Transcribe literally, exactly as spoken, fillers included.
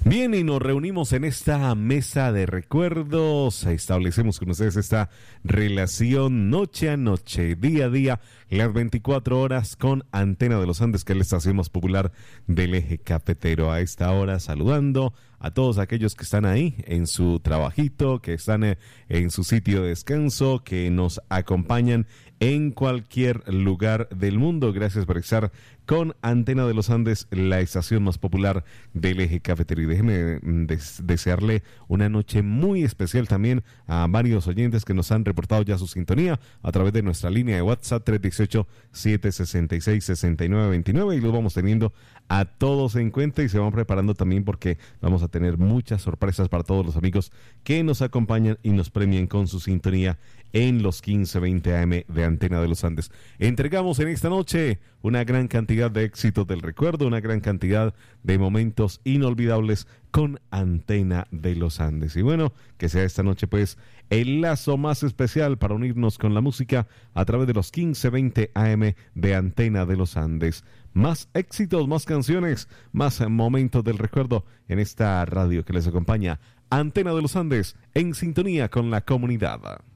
Bien, y nos reunimos en esta mesa de recuerdos, establecemos con ustedes esta relación noche a noche, día a día, las veinticuatro horas con Antena de los Andes, que es la estación más popular del eje cafetero. A esta hora saludando a todos aquellos que están ahí en su trabajito, que están eh, en su sitio de descanso, que nos acompañan en cualquier lugar del mundo. Gracias por estar con Antena de los Andes, la estación más popular del eje cafetero. Y déjeme des- desearle una noche muy especial también a varios oyentes que nos han reportado ya su sintonía a través de nuestra línea de WhatsApp tres uno ocho, siete seis seis, seis nueve dos nueve, y los vamos teniendo a todos en cuenta y se van preparando también porque vamos a tener muchas sorpresas para todos los amigos que nos acompañan y nos premien con su sintonía en los quince veinte A M de Antena de los Andes. Entregamos en esta noche una gran cantidad de éxitos del recuerdo, una gran cantidad de momentos inolvidables con Antena de los Andes. Y bueno, que sea esta noche pues el lazo más especial para unirnos con la música a través de los quince veinte A M de Antena de los Andes. Más éxitos, más canciones, más momentos del recuerdo en esta radio que les acompaña. Antena de los Andes, en sintonía con la comunidad.